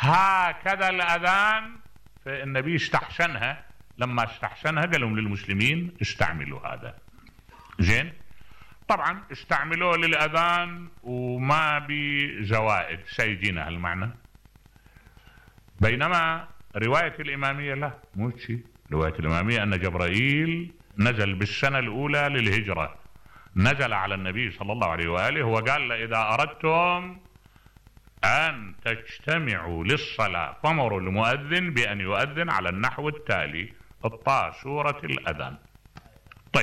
هكذا الأذان. فالنبي استحسنها، لما استحسنها قال لهم للمسلمين استعملوا هذا. زين، طبعا استعملوه للأذان وما بزوائد سيجينا هالمعنى. بينما رواية الإمامية لا، مو شيء. رواية الإمامية أن جبرائيل نزل بالسنة الأولى للهجرة، نزل على النبي صلى الله عليه وآله وقال له: إذا أردتم أن تجتمعوا للصلاة فامروا المؤذن بأن يؤذن على النحو التالي، اقطع سورة الأذان. طيب،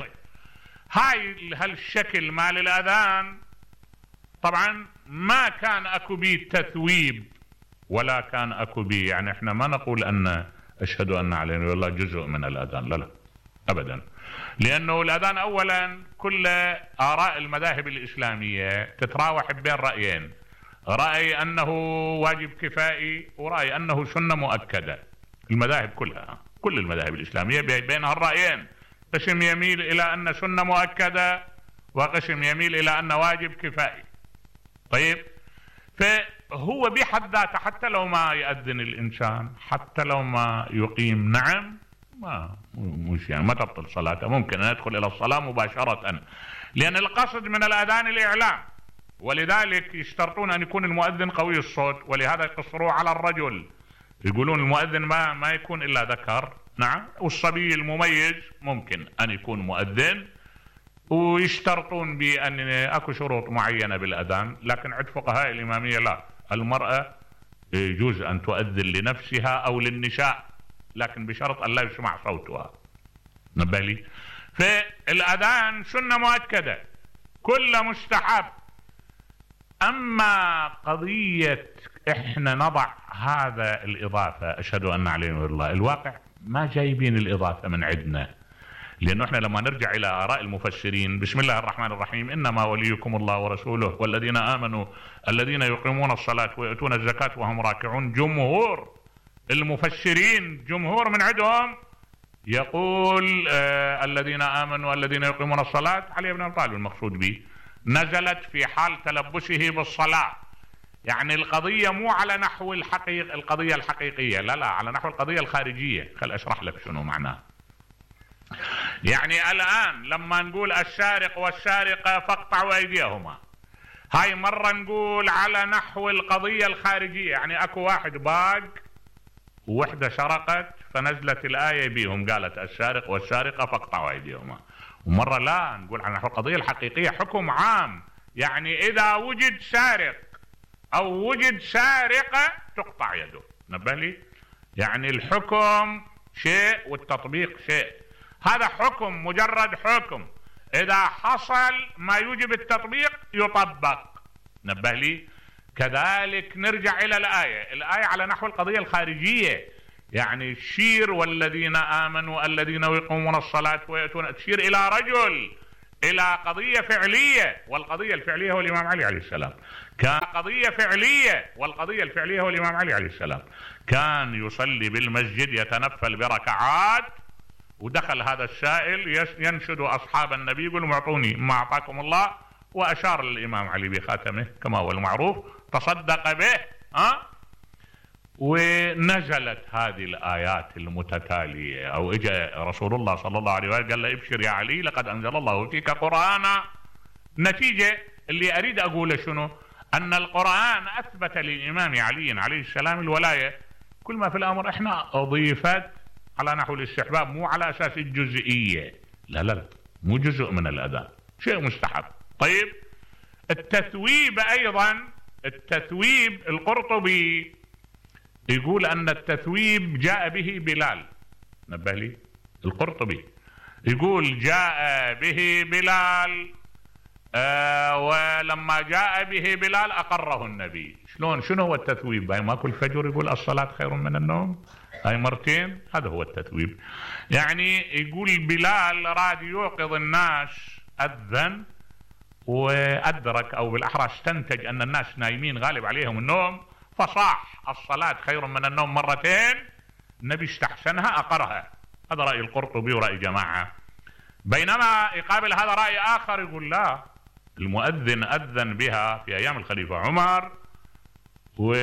هالشكل مال الأذان طبعا ما كان أكو بيه تثويب ولا كان أكو بيه، يعني احنا ما نقول أن أشهد أن علينا والله جزء من الأذان، لا لا أبدا. لأنه الأذان أولا كل آراء المذاهب الإسلامية تتراوح بين رأيين: رأي أنه واجب كفائي ورأي أنه سنة مؤكدة. المذاهب كلها، كل المذاهب الإسلامية بينها الرأيين، قسم يميل إلى أن سنة مؤكدة وقسم يميل إلى أن واجب كفائي. طيب، فهو بحد ذاته حتى لو ما يأذن الإنسان، حتى لو ما يقيم، نعم، مش يعني ما تبطل صلاته، ممكن أن يدخل إلى الصلاة مباشرة، لأن القصد من الأذان الإعلام، ولذلك يشترطون أن يكون المؤذن قوي الصوت، ولهذا يقصروه على الرجل، يقولون المؤذن ما يكون إلا ذكر، نعم، والصبي المميز ممكن أن يكون مؤذن، ويشترطون بأن أكو شروط معينة بالأذان. لكن عند فقهاء الإمامية لا، المرأة يجوز أن تؤذن لنفسها أو للنساء، لكن بشرط أن لا يسمع صوتها. نبه لي، فالأذان سنة مؤكدة، كل مستحب. أما قضية إحنا نضع هذا الإضافة، أشهد أن علينا الله، الواقع ما جايبين الإضافة من عندنا، لأنه إحنا لما نرجع إلى آراء المفسرين: بسم الله الرحمن الرحيم، إنما وليكم الله ورسوله والذين آمنوا الذين يقيمون الصلاة ويؤتون الزكاة وهم راكعون. جمهور المفسرين، جمهور من عندهم يقول الذين آمنوا الذين يقيمون الصلاة، علي بن أبي طالب المقصود به، نزلت في حال تلبسه بالصلاة. يعني القضية مو على نحو القضية الحقيقية، لا لا، على نحو القضية الخارجية. خل أشرح لك شنو معناه. يعني الآن لما نقول السارق والسارقة فاقطعوا أيديهما، هاي مرة نقول على نحو القضية الخارجية، يعني أكو واحد باق ووحدة سرقت فنزلت الآية بيهم قالت السارق والسارقة فاقطعوا أيديهما. ومرة لا، نقول على نحو القضية الحقيقية، حكم عام، يعني إذا وجد سارق أو وجد سارقة تقطع يده. نبه لي، يعني الحكم شيء والتطبيق شيء. هذا حكم، مجرد حكم، إذا حصل ما يوجب التطبيق يطبق. نبه لي، كذلك نرجع إلى الآية على نحو القضية الخارجية، يعني تشير والذين آمنوا الذين يقيمون الصلاة ويأتون، تشير إلى رجل، إلى قضية فعلية، والقضية الفعلية هو الإمام علي عليه السلام. كان قضية فعلية، والقضية الفعلية هو الإمام علي عليه السلام. كان يصلي بالمسجد يتنفل بركعات، ودخل هذا السائل ينشد أصحاب النبي يقول: اعطوني ما أعطاكم الله، وأشار للإمام علي بخاتمه كما هو المعروف، تصدق به. ونزلت هذه الآيات المتتالية، أو إجا رسول الله صلى الله عليه وسلم قال له: ابشر يا علي لقد أنزل الله فيك قرآنا. نتيجة اللي أريد أقوله شنو؟ أن القرآن أثبت للإمام علي عليه السلام الولاية. كل ما في الأمر إحنا أضيفت على نحو الاستحباب، مو على أساس الجزئية، لا لا لا، مو جزء من الأذان، شيء مستحب. طيب، التثويب أيضا، التثويب القرطبي يقول أن التثويب جاء به بلال. نبه لي، القرطبي يقول جاء به بلال، ولما جاء به بلال أقره النبي. شلون؟ شنو هو التثويب؟ هاي ماكو الفجر يقول الصلاة خير من النوم، هاي مرتين، هذا هو التثويب. يعني يقول بلال راد يوقظ الناس، أذن وأدرك، أو بالأحرى استنتج أن الناس نايمين غالب عليهم النوم، فصاح الصلاة خير من النوم مرتين، النبي استحسنها أقرها. هذا رأي القرطبي ورأي جماعة. بينما يقابل هذا رأي آخر يقول لا، المؤذن أذن بها في أيام الخليفة عمر